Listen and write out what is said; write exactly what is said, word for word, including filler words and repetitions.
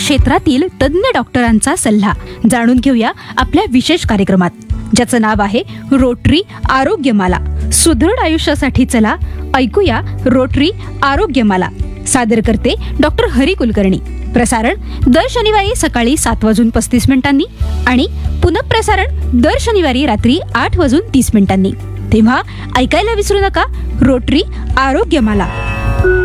क्षेत्रातील तज्ञ डॉक्टरांचा सल्ला जाणून घेऊया आपल्या विशेष कार्यक्रमात, ज्याचं नाव आहे रोटरी आरोग्यमाला. सुदृढ आयुष्यासाठी चला, ऐकूया रोटरी आरोग्यमाला. सादर करते डॉक्टर हरी कुलकर्णी. प्रसारण दर शनिवारी सकाळी सात वाजून पस्तीस मिनिटांनी आणि पुनःप्रसारण दर शनिवारी रात्री आठ वाजून तीस मिनिटांनी. तेव्हा ऐकायला विसरू नका रोटरी आरोग्यमाला.